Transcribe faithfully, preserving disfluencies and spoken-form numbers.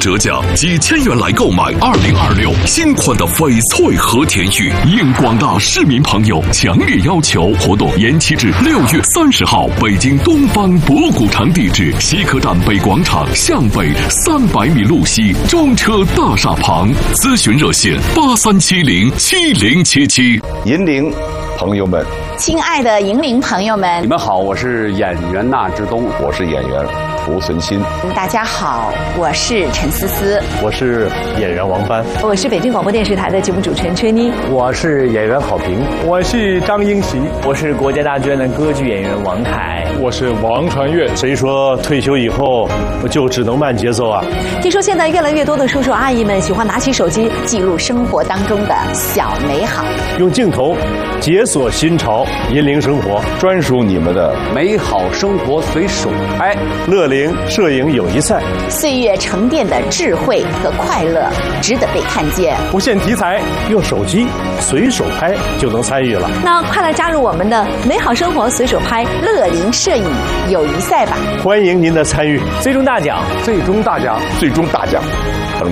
折价，几千元来购买二零二六新款的翡翠和田玉。应广大市民朋友强烈要求，活动延期至六月三十号。北京东方博古城地址：西客站北广场向北三百米路西中车大厦旁。咨询热线：八三七零七零七七。 银铃朋友们， 亲爱的银铃朋友们， 你们好，我是演员纳之东， 我是演员濮存昕。 大家好，我是陈思思， 我是演员王帆， 我是北京广播电视台的节目主持人崔妮， 我是演员郝平， 我是张英喜， 我是国家大剧院的歌剧演员王凯， 我是王传岳。 谁说退休以后就只能慢节奏啊？ 听说现在越来越多的叔叔阿姨们喜欢拿起手机记录生活当中的小美好， 用镜头解锁新潮，银铃生活， 专属你们的美好生活随手拍。 乐龄摄影友谊赛， 岁月沉淀的智慧和快乐值得被看见。 不限题材， 用手机随手拍就能参与了。 那快来加入我们的美好生活随手拍乐龄摄影友谊赛吧！ 欢迎您的参与， 最终大奖， 最终大奖， 最终大奖，等